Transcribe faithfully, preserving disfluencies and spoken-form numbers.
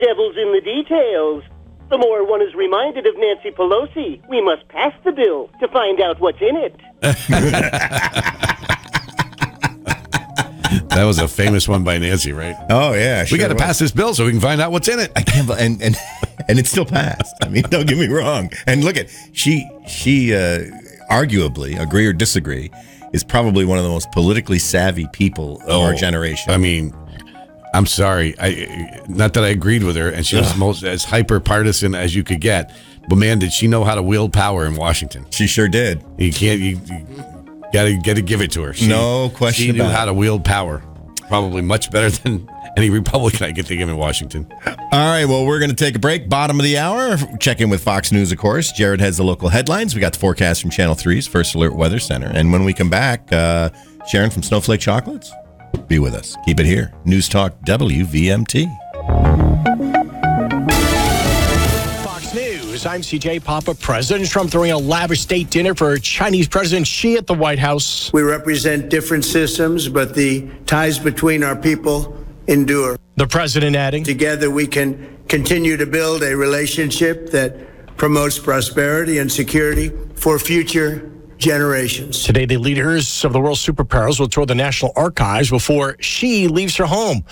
Devil's in the details. The more one is reminded of Nancy Pelosi, we must pass the bill to find out what's in it. That was a famous one by Nancy, right? Oh, yeah. We got to pass this bill so we can find out what's in it. I can't, and and and it still passed. I mean, don't get me wrong. And look at she she uh, arguably, agree or disagree, is probably one of the most politically savvy people of Oh, our generation. I mean, I'm sorry. I not that I agreed with her, and she was most as hyper partisan as you could get. But man, did she know how to wield power in Washington? She sure did. You can't. You, you gotta gotta give it to her. She, no question. She knew about how it. to wield power, probably much better than any Republican I get to give in Washington. All right, well, we're going to take a break. Bottom of the hour. Check in with Fox News, of course. Jared has the local headlines. We got the forecast from Channel three's First Alert Weather Center. And when we come back, uh, Sharon from Snowflake Chocolates, be with us. Keep it here. News Talk W V M T. Fox News, I'm C J Papa. President Trump throwing a lavish state dinner for Chinese President Xi at the White House. We represent different systems, but the ties between our people endure. The president adding, together we can continue to build a relationship that promotes prosperity and security for future generations. Today, the leaders of the world's superpowers will tour the National Archives before Xi leaves her home.